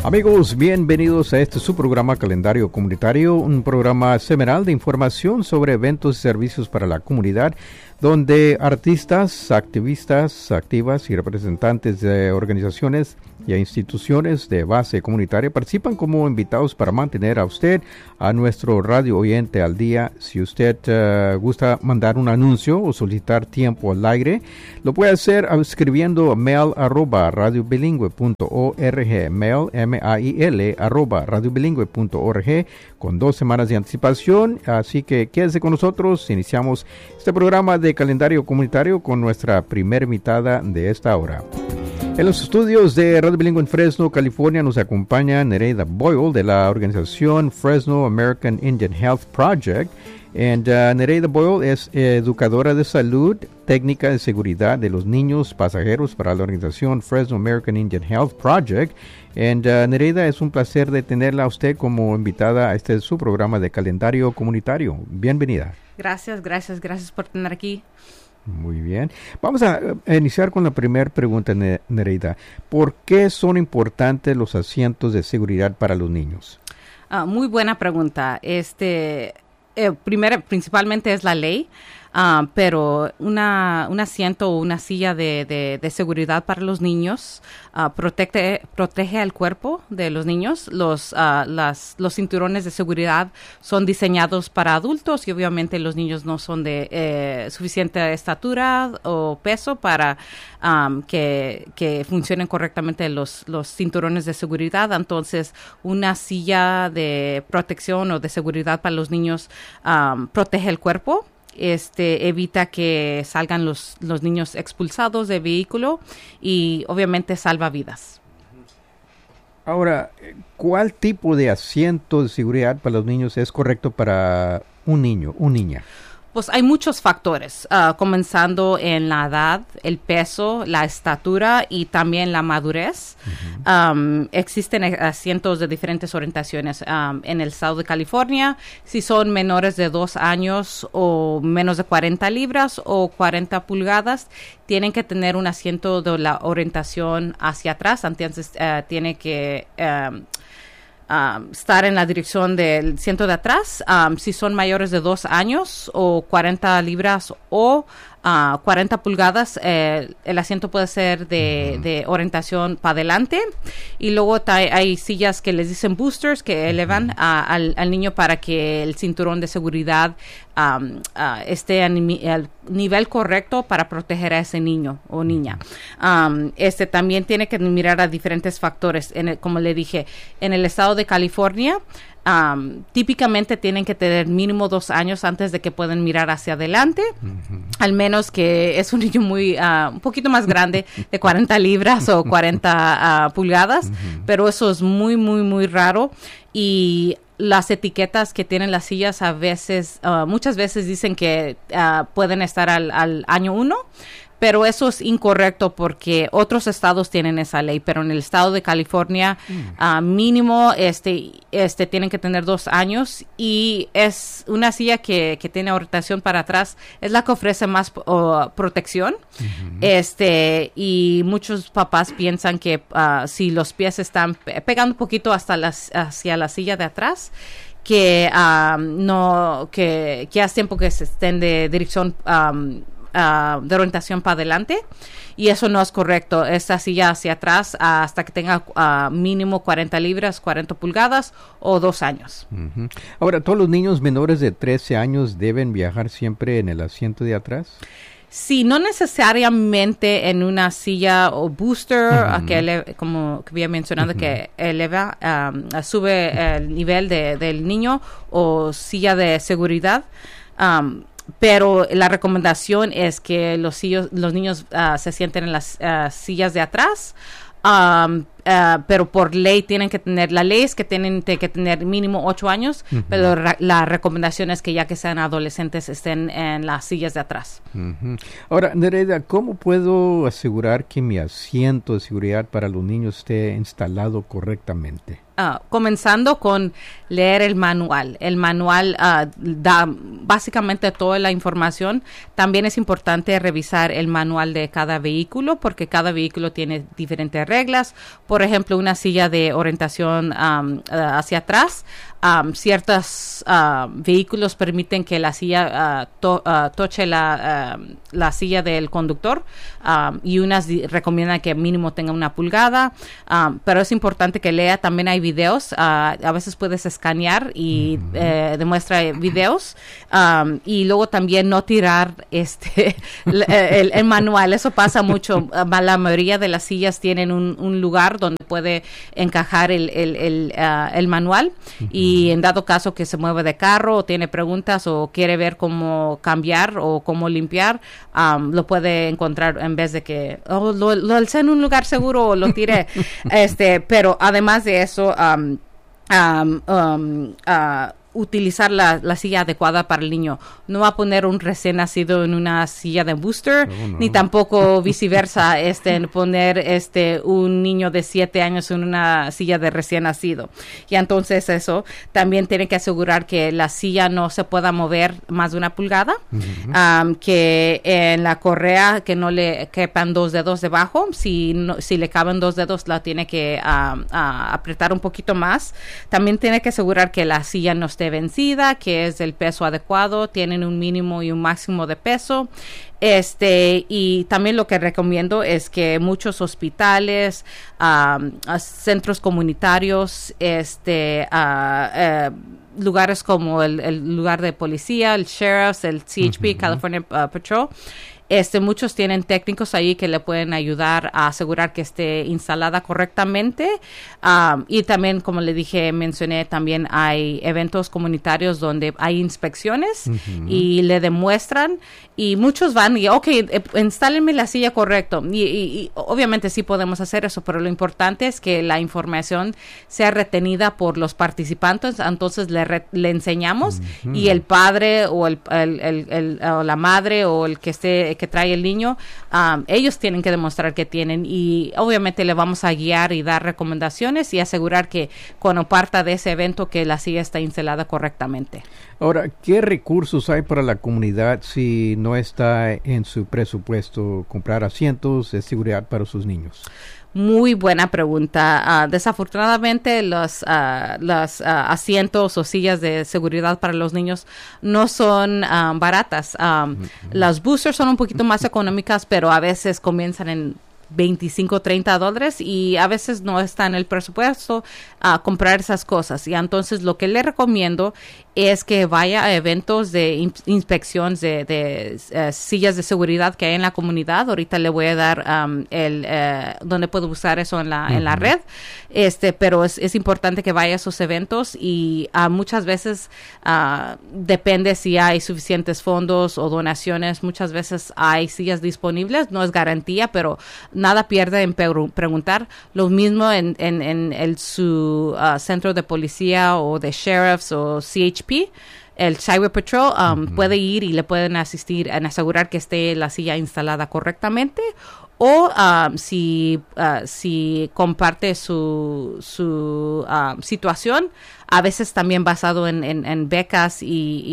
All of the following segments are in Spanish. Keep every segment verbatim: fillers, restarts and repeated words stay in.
Amigos, bienvenidos a este su programa Calendario Comunitario, un programa semanal de información sobre eventos y servicios para la comunidad, donde artistas, activistas, activas y representantes de organizaciones y instituciones de base comunitaria participan como invitados para mantener a usted, a nuestro radio oyente al día. Si usted uh, gusta mandar un anuncio o solicitar tiempo al aire, lo puede hacer escribiendo mail arroba radiobilingüe punto org, mail M A I L arroba radiobilingüe punto org con dos semanas de anticipación. Así que quédese con nosotros. Iniciamos este programa de calendario comunitario con nuestra primera invitada de esta hora. En los estudios de Radio Bilingüe en Fresno, California, nos acompaña Nereida Boyle de la organización Fresno American Indian Health Project. And, uh, Nereida Boyle es educadora de salud, técnica de seguridad de los niños pasajeros para la organización Fresno American Indian Health Project. And, uh, Nereida, es un placer de tenerla a usted como invitada a este su programa de calendario comunitario. Bienvenida. Gracias, gracias, gracias por tener aquí. Muy bien. Vamos a iniciar con la primera pregunta, Nereida. ¿Por qué son importantes los asientos de seguridad para los niños? Uh, muy buena pregunta. Este, eh, primero, principalmente es la ley, uh, pero una, un asiento o una silla de, de, de seguridad para los niños uh, protege, protege el cuerpo de los niños. Los, uh, las, los cinturones de seguridad son diseñados para adultos y obviamente los niños no son de eh, suficiente estatura o peso para um, que, que funcionen correctamente los, los cinturones de seguridad. Entonces, una silla de protección o de seguridad para los niños um, protege el cuerpo. Este evita que salgan los, los niños expulsados del vehículo y obviamente salva vidas. Ahora, ¿cuál tipo de asiento de seguridad para los niños es correcto para un niño, una niña? Pues hay muchos factores, uh, comenzando en la edad, el peso, la estatura y también la madurez. Uh-huh. Um, existen asientos de diferentes orientaciones um, en el estado de California. Si son menores de dos años o menos de cuarenta libras o cuarenta pulgadas, tienen que tener un asiento de la orientación hacia atrás. Entonces, uh, tiene que... Um, Um, estar en la dirección del asiento de atrás. Um, si son mayores de dos años o cuarenta libras o uh, cuarenta pulgadas, eh, el asiento puede ser de, uh-huh. de orientación para adelante. Y luego ta- hay sillas que les dicen boosters que elevan uh, al, al niño para que el cinturón de seguridad um, uh, esté al nivel correcto para proteger a ese niño o niña. Um, este también tiene que mirar a diferentes factores. En el, como le dije, en el estado de California, Um, típicamente tienen que tener mínimo dos años antes de que puedan mirar hacia adelante, uh-huh. al menos que es un niño muy, uh, un poquito más grande, de cuarenta libras o cuarenta uh, pulgadas, uh-huh. pero eso es muy, muy, muy raro. Y las etiquetas que tienen las sillas a veces, uh, muchas veces dicen que uh, pueden estar al, al año uno, pero eso es incorrecto porque otros estados tienen esa ley, pero en el estado de California mm. uh, mínimo este este tienen que tener dos años y es una silla que, que tiene orientación para atrás, es la que ofrece más uh, protección. Mm-hmm. Este y muchos papás piensan que uh, si los pies están pe- pegando un poquito hasta las, hacia la silla de atrás, que um, no que, que hace tiempo que se estén de dirección um, Uh, de orientación para adelante y eso no es correcto. Esta silla hacia atrás uh, hasta que tenga uh, mínimo cuarenta libras, cuarenta pulgadas o dos años. Uh-huh. Ahora, ¿todos los niños menores de trece años deben viajar siempre en el asiento de atrás? Sí, no necesariamente en una silla o booster, uh-huh. que ele- como había mencionado, uh-huh. que eleva, um, sube el nivel de, del niño o silla de seguridad. Um, Pero la recomendación es que los, sillos, los niños uh, se sienten en las uh, sillas de atrás, um, uh, pero por ley tienen que tener, la ley es que tienen que tener mínimo ocho años, uh-huh. pero ra- la recomendación es que ya que sean adolescentes estén en las sillas de atrás. Uh-huh. Ahora, Nereida, ¿cómo puedo asegurar que mi asiento de seguridad para los niños esté instalado correctamente? Uh, comenzando con leer el manual. El manual uh, da básicamente toda la información. También es importante revisar el manual de cada vehículo porque cada vehículo tiene diferentes reglas. por ejemplo, una silla de orientación um, uh, hacia atrás. Um, ciertos uh, vehículos permiten que la silla uh, to, uh, toche la, uh, la silla del conductor um, y unas di- recomiendan que mínimo tenga una pulgada, um, pero es importante que lea. También hay videos, uh, a veces puedes escanear y uh-huh. eh, demuestra videos um, y luego también no tirar este el, el, el manual. Eso pasa mucho. La mayoría de las sillas tienen un, un lugar donde puede encajar el, el, el, uh, el manual uh-huh. y Y en dado caso que se mueve de carro o tiene preguntas o quiere ver cómo cambiar o cómo limpiar, um, lo puede encontrar en vez de que oh, lo, lo alcé en un lugar seguro o lo tiré. este, pero además de eso, um, um, um, uh, utilizar la, la silla adecuada para el niño. No va a poner un recién nacido en una silla de booster, oh, no. ni tampoco viceversa, este, poner este un niño de siete años en una silla de recién nacido. Y entonces eso, también tiene que asegurar que la silla no se pueda mover más de una pulgada, uh-huh. um, que en la correa que no le quepan dos dedos debajo. Si, no, si le caben dos dedos, la tiene que uh, uh, apretar un poquito más. También tiene que asegurar que la silla no esté vencida, que es el peso adecuado, tienen un mínimo y un máximo de peso. Este, y también lo que recomiendo es que muchos hospitales, um, centros comunitarios, este, uh, uh, lugares como el, el lugar de policía, el sheriff's, el C H P, uh-huh. California uh, Patrol, Este, muchos tienen técnicos ahí que le pueden ayudar a asegurar que esté instalada correctamente. Um, y también, como le dije, mencioné, también hay eventos comunitarios donde hay inspecciones uh-huh. y le demuestran. Y muchos van y, ok, eh, instálenme la silla correcto. Y, y, y obviamente sí podemos hacer eso, pero lo importante es que la información sea retenida por los participantes. Entonces le, re, le enseñamos uh-huh. y el padre o, el, el, el, el, o la madre o el que esté que trae el niño, um, ellos tienen que demostrar que tienen, y obviamente le vamos a guiar y dar recomendaciones y asegurar que cuando parta de ese evento que la silla está instalada correctamente. Ahora, ¿qué recursos hay para la comunidad si no está en su presupuesto comprar asientos de seguridad para sus niños? Muy buena pregunta. Uh, desafortunadamente, los, uh, los uh, asientos o sillas de seguridad para los niños no son um, baratas. Um, uh-huh. Las boosters son un poquito más económicas, pero a veces comienzan en veinticinco, treinta dólares y a veces no está en el presupuesto a uh, comprar esas cosas. Y entonces lo que le recomiendo es que vaya a eventos de in- inspección de, de uh, sillas de seguridad que hay en la comunidad. Ahorita le voy a dar um, el uh, donde puedo usar eso en la, uh-huh. en la red. Este, pero es, es importante que vaya a esos eventos y uh, muchas veces uh, depende si hay suficientes fondos o donaciones. Muchas veces hay sillas disponibles. No es garantía, pero nada pierde en pe- preguntar. Lo mismo en, en, en el, su uh, centro de policía o de sheriffs o C H P, el Highway Patrol, um, uh-huh. puede ir y le pueden asistir en asegurar que esté la silla instalada correctamente. O um, si, uh, si comparte su, su uh, situación, a veces también basado en, en, en becas y,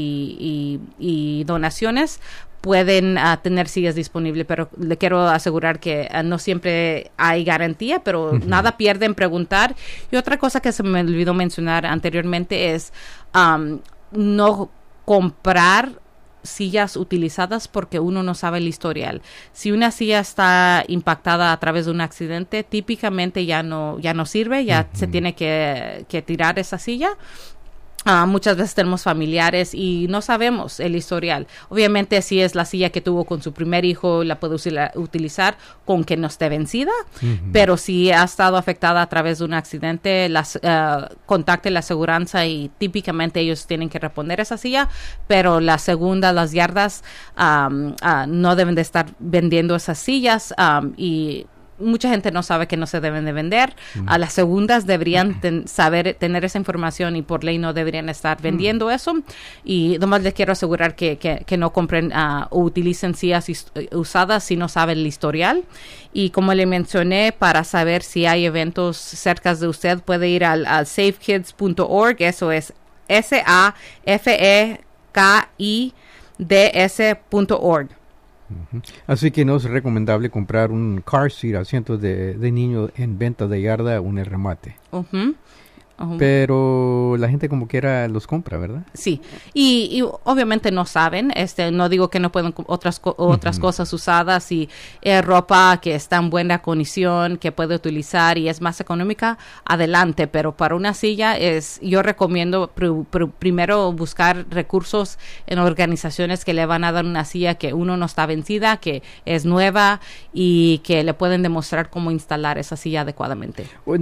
y, y, y donaciones, pueden uh, tener sillas disponibles, pero le quiero asegurar que uh, no siempre hay garantía, pero uh-huh. nada pierde en preguntar. Y otra cosa que se me olvidó mencionar anteriormente es um, no comprar sillas utilizadas porque uno no sabe el historial. Si una silla está impactada a través de un accidente, típicamente ya no, ya no sirve, ya uh-huh. se tiene que, que tirar esa silla. Uh, muchas veces tenemos familiares y no sabemos el historial. Obviamente, si es la silla que tuvo con su primer hijo, la puede usila, utilizar con que no esté vencida, uh-huh. pero si ha estado afectada a través de un accidente, las, uh, contacte la aseguranza y típicamente ellos tienen que reponer esa silla, pero la segunda, las yardas, um, uh, no deben de estar vendiendo esas sillas um, y mucha gente no sabe que no se deben de vender. Mm. A las segundas deberían ten, saber tener esa información y por ley no deberían estar vendiendo mm. eso. Y nomás les quiero asegurar que, que, que no compren uh, o utilicen sillas is, usadas si no saben el historial. Y como le mencioné, para saber si hay eventos cerca de usted, puede ir al, al safe kids punto org. Eso es S A F E K I D S punto org. Uh-huh. Así que no es recomendable comprar un car seat, asientos de, de niño en venta de yarda o en el remate. Uh-huh. Uh-huh. Pero la gente como quiera los compra, ¿verdad? Sí, y, y obviamente no saben, este, no digo que no pueden otras co- otras uh-huh. cosas usadas y eh, ropa que está en buena condición, que puede utilizar y es más económica, adelante, pero para una silla es, yo recomiendo pr- pr- primero buscar recursos en organizaciones que le van a dar una silla que uno no está vencida, que es nueva y que le pueden demostrar cómo instalar esa silla adecuadamente.